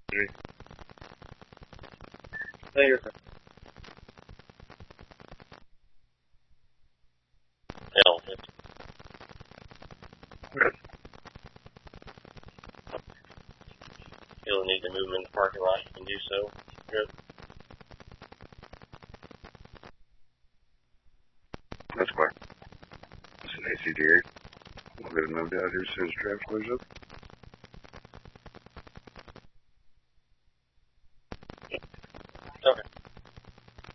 Later. Hell, you'll need to move him in the parking lot. You can do so. Good. That's fine. It's an ACDA. We'll get it moved out here as soon as traffic clears up.